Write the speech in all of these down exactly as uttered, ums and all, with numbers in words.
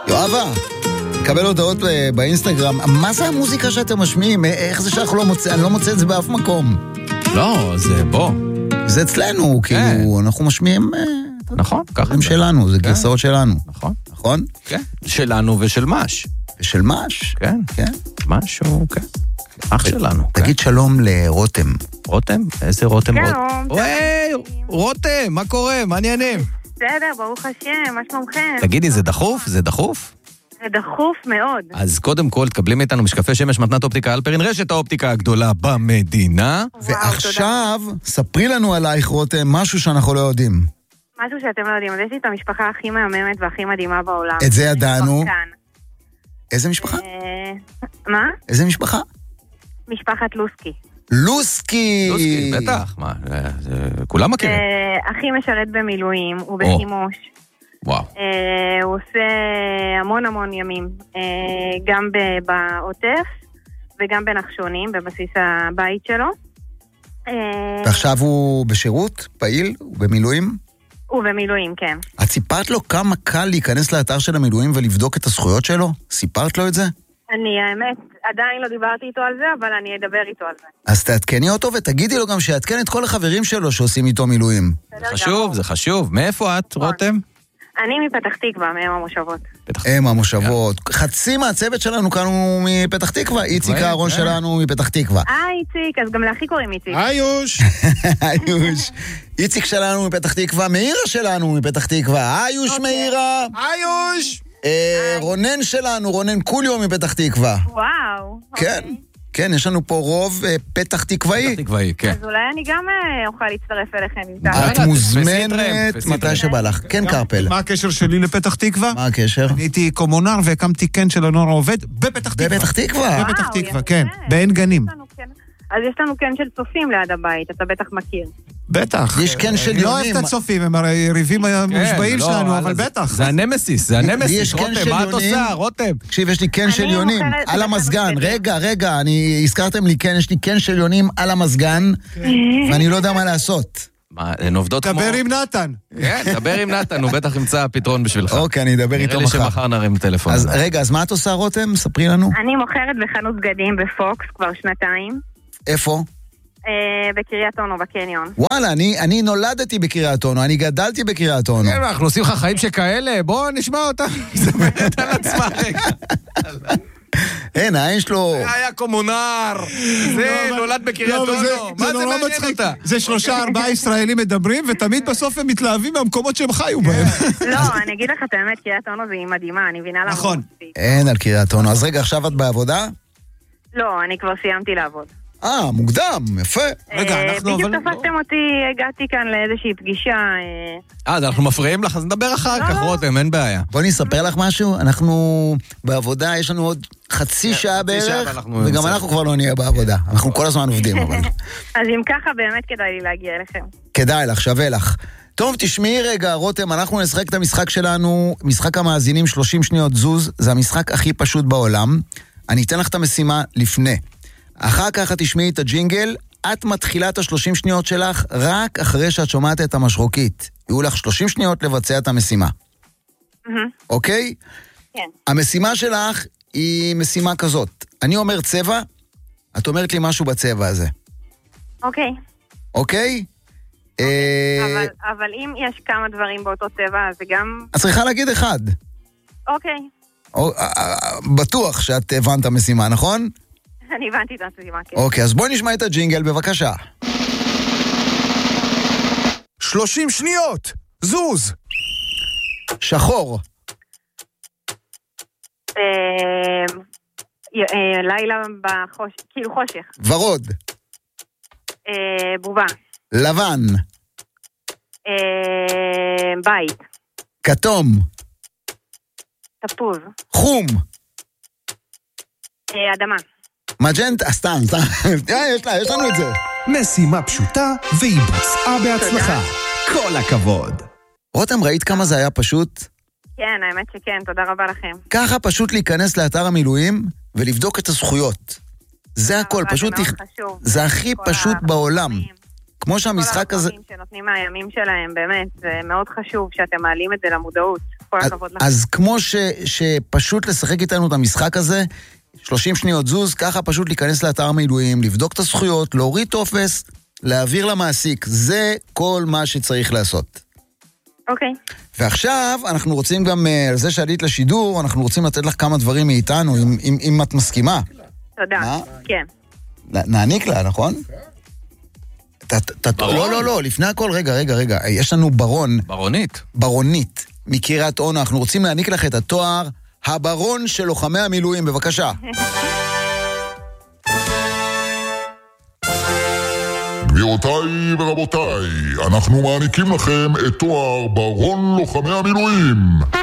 יואבה, מקבל הודעות באינסטגרם, מה זה המוזיקה שאתם משמיעים? איך זה שאנחנו לא מוצא, אני לא מוצא את זה באף מקום. לא, זה בוא. זה אצלנו, כאילו, אנחנו משמיעים... נכון, ככה זה. שלנו, זה גרסאות שלנו. נכון. נכון? כן. שלנו ושל מש. ושל מש? כן. כן. משהו, כן. אח שלנו. תגיד שלום לרותם. רותם? איזה רותם? שלום. וואי, רותם, מה קורה? מה עניינים? בסדר, ברוך השם, מה שלומכם? תגידי, זה דחוף? זה דחוף? זה דחוף מאוד. אז קודם כל, תקבלים מאיתנו משקפי שמש מתנת אופטיקה אלפרין, רשת האופטיקה הגדולה במדינה. ועכשיו, ספרי לנו עלייך, רותם, משהו שאנחנו לא יודעים. משהו שאתם לא יודעים, אז יש לי את המשפחה הכי מהממת והכי מדהימה בעולם. את זה ידענו. איזה משפחה? מה? איזה משפחה? משפחת לוסקי. לוסקי! לוסקי, בטח, מה, כולם מכירים. אחי משרת במילואים, הוא בחימוש. וואו. הוא עושה המון המון ימים, גם בעוטף וגם בנחשונים, בבסיס הבית שלו. ועכשיו הוא בשירות? פעיל? הוא במילואים? הוא במילואים, כן. את סיפרת לו כמה קל להיכנס לאתר של המילואים ולבדוק את הזכויות שלו? סיפרת לו את זה? אני, האמת, עדיין לא דיברתי איתו על זה, אבל אני אדבר איתו על זה. אז תעדכני אותו ותגידי לו גם שיעדכן את כל החברים שלו שעושים איתו מילואים. זה חשוב, זה חשוב. מאיפה את, רותם? אני מפתח תקווה, מהם המושבות. הם המושבות. חצי מהצוות שלנו כאן הוא מפתח תקווה. איציק הארון שלנו מפתח תקווה. אה, איציק, אז גם לאחי קוראים איציק. איוש. איוש. איציק שלנו מפתח תקווה, מאירה שלנו מפתח תקווה. איוש מאירה. איוש. רונן שלנו, רונן קוליו מפתח תקווה. וואו. כן. כן, יש לנו פה רוב פתח תקוואי. פתח תקוואי, כן. אז אולי אני גם אוכל להצטרף אליכם. את מוזמנת מתי שבא לך. כן, קרפל. מה הקשר שלי לפתח תקווה? מה הקשר? אני הייתי קומונר והקמתי קן של הנוער העובד בפתח תקווה. בפתח תקווה? בפתח תקווה, כן. בעין גנים. אז יש לנו קן של צופים ליד הבית, אתה בטח מכיר. בטח. יש קן של יונים. לא אוהב את הצופים, הם היריבים המושבעים שלנו, אבל בטח. זה הנמסיס, זה הנמסיס. רותם, מה את עושה, רותם? תקשיב, יש לי קן של יונים על המסגן. רגע, רגע, אני הזכרתם לי קן, יש לי קן של יונים על המסגן, ואני לא יודע מה לעשות. מה, הן עובדות כמו... דבר עם נתן. כן, דבר עם נתן, הוא בטח ימצא פתרון בשבילך. אוקיי, אני אדבר איתו מחר. נראה לי שמחר נרים טלפון. אז רגע, אז מה את עושה, רותם? ספרי לנו. אני מוכרת בחנות בגדים בפוקס כבר שנתיים. איפה? בקריית אונו, בקניון. וואלה, אני, אני נולדתי בקריית אונו, אני גדלתי בקריית אונו. כן, אנחנו עושים לך חיים שכאלה, בוא נשמע אותה. מספרת על עצמה רגע. אין, העין שלו... זה היה קומונר, זה נולד בקריית אונו, מה זה מעניין אותה? זה שלושה ארבעה ישראלים מדברים, ותמיד בסוף הם מתלהבים מהמקומות שהם חיו בהם. לא, אני אגיד לך את האמת, קריית אונו זה מדהימה, אני מבינה למה. נכון. אין על קריית אונו, אז רגע, עכשיו את בעבודה? לא, אני כבר סיימתי לעבוד. אה, מוקדם, יפה. רגע, אנחנו... בדיוק תפסתם אותי, הגעתי כאן לאיזושהי פגישה. אה, אז אנחנו מפריעים לך, אז נדבר אחר כך, רותם, אין בעיה. בואי נספר לך משהו, אנחנו בעבודה, יש לנו עוד חצי שעה בערך, וגם אנחנו כבר לא נהיה בעבודה. אנחנו כל הזמן עובדים, אבל... אז אם ככה, באמת כדאי לי להגיע אליכם. כדאי לך, שווה לך. טוב, תשמעי רגע, רותם, אנחנו נשחק את המשחק שלנו, משחק המאזינים שלושים שניות זוז, זה המשחק הכי פשוט בעולם. אני אתן לך את המשימה לפני. אחר כך את תשמעי את הג'ינגל, את מתחילה את השלושים שניות שלך רק אחרי שאת שומעת את המשרוקית. יהיו לך שלושים שניות לבצע את המשימה. אוקיי? כן. המשימה שלך היא משימה כזאת. אני אומר צבע, את אומרת לי משהו בצבע הזה. אוקיי. אוקיי? אבל אם יש כמה דברים באותו צבע, אז זה גם... את צריכה להגיד אחד. אוקיי. בטוח שאת הבנת את המשימה, נכון? אני הבנתי את המשימה, כן. אוקיי, אז בואי נשמע את הג'ינגל, בבקשה. שלושים שניות! זוז! שחור. לילה בחושך, כאילו חושך. ורוד. בובה. לבן. בית. כתום. תפוז. חום. אדמה. מג'נטה, סתם, סתם. יש לנו את זה. משימה פשוטה והיא בוצעה בהצלחה. כל הכבוד. רותם, ראית כמה זה היה פשוט? כן, האמת שכן, תודה רבה לכם. ככה פשוט להיכנס לאתר המילואים ולבדוק את הזכויות. זה הכל, פשוט... זה הכי פשוט בעולם. כמו שהמשחק הזה... כל הדברים שנותנים מהימים שלהם, באמת, זה מאוד חשוב שאתם מעלים את זה למודעות. כל הכבוד לך. אז כמו ש, שפשוט לשחק איתנו את המשחק הזה, שלושים שניות זוז, ככה פשוט להיכנס לאתר מילואים, לבדוק את הזכויות, להוריד טופס, להעביר למעסיק. זה כל מה שצריך לעשות. אוקיי. ועכשיו אנחנו רוצים גם, על זה שעלית לשידור, אנחנו רוצים לתת לך כמה דברים מאיתנו, אם, אם, אם את מסכימה. תודה, מה? כן. נעניק לה, נכון? לא, לא, לא, לפני הכל, רגע, רגע, רגע, יש לנו ברון. ברונית. ברונית, מקריית אונו, אנחנו רוצים להעניק לך את התואר הברון של לוחמי המילואים, בבקשה. גבירותיי ורבותיי, אנחנו מעניקים לכם את תואר ברון לוחמי המילואים.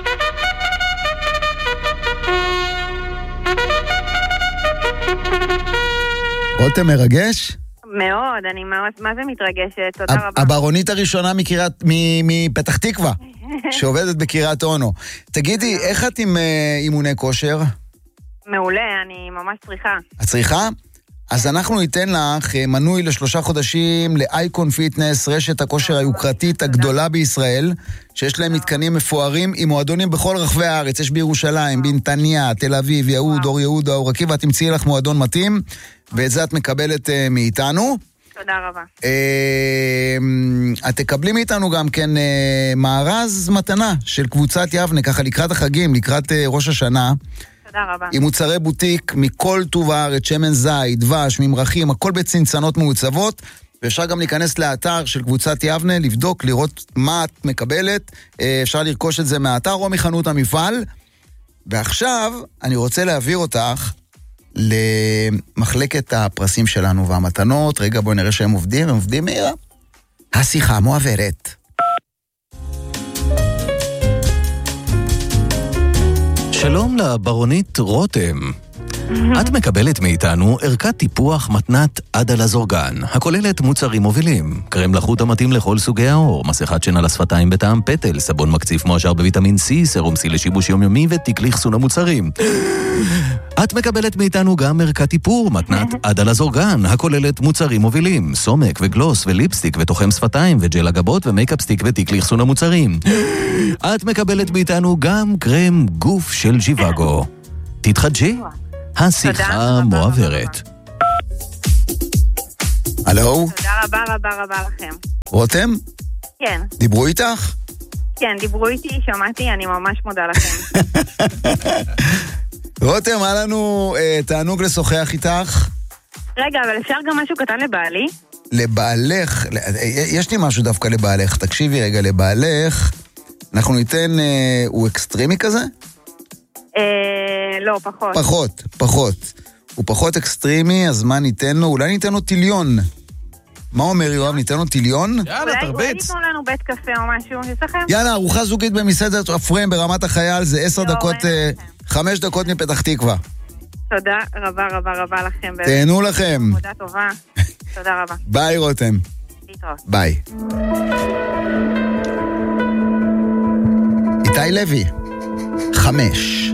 רותם מרגש? מאוד, אני ממש, מה זה מתרגשת, תודה רבה. הברונית הראשונה מקריית, מפתח תקווה, שעובדת בקריית אונו. תגידי, איך את עם אימוני כושר? מעולה, אני ממש צריכה. את צריכה? אז אנחנו ניתן לך מנוי לשלושה חודשים לאייקון פיטנס, רשת הכושר היוקרתית הגדולה בישראל, שיש להם מתקנים מפוארים עם מועדונים בכל רחבי הארץ. יש בירושלים, בנתניה, תל אביב, יהוד, אור יהודה, אור עקיבא, תמצאי לך מועדון מתאים, ואת זה את מקבלת uh, מאיתנו. תודה רבה. Uh, את תקבלי מאיתנו גם כן uh, מארז מתנה של קבוצת יבנה, ככה לקראת החגים, לקראת uh, ראש השנה. תודה רבה. עם מוצרי בוטיק מכל טוב הארץ, שמן זית, דבש, ממרחים, הכל בצנצנות מעוצבות, ואפשר גם להיכנס לאתר של קבוצת יבנה, לבדוק, לראות מה את מקבלת, אפשר לרכוש את זה מהאתר או מחנות המפעל. ועכשיו אני רוצה להעביר אותך למחלקת הפרסים שלנו והמתנות. רגע, בואו נראה שהם עובדים, הם עובדים מהירה. השיחה מועברת. שלום לברונית רותם. את מקבלת מאיתנו ערכת טיפוח מתנת עדה לזורגן, הכוללת מוצרים מובילים, קרם לחוט המתאים לכל סוגי האור, מסכת שינה לשפתיים בטעם פטל, סבון מקציף מועשר בוויטמין C, סרום C לשיבוש יומיומי ותיק לאחסון המוצרים. את מקבלת מאיתנו גם ערכת טיפור מתנת עדה לזורגן, הכוללת מוצרים מובילים, סומק וגלוס וליפסטיק ותוחם שפתיים וג'ל הגבות ומייקאפ סטיק ותיק לאחסון המוצרים. את מקבלת מאיתנו גם קרם גוף של ז'יוואגו. תתחדשי. השיחה מועברת. הלו? תודה רבה רבה רבה לכם. רותם? כן. דיברו איתך? כן, דיברו איתי, שמעתי, אני ממש מודה לכם. רותם, היה לנו אה, תענוג לשוחח איתך. רגע, אבל אפשר גם משהו קטן לבעלי? לבעלך, יש לי משהו דווקא לבעלך, תקשיבי רגע, לבעלך, אנחנו ניתן, אה, הוא אקסטרימי כזה? אה, לא, פחות. פחות, פחות. הוא פחות אקסטרימי, אז מה ניתן לו? אולי ניתן לו טיליון. מה אומר יואב? ניתן לו טיליון? יאללה, אולי תרביץ. ניתנו לנו בית קפה או משהו, יש לכם? יאללה, ארוחה זוגית במסעדת אפרים ברמת החייל, זה עשר לא, דקות, אין לכם. חמש דקות מפתח תקווה. תודה רבה רבה רבה לכם. תהנו לכם. עבודה טובה. תודה רבה. ביי רותם. להתראות. ביי. איתי לוי, חמש.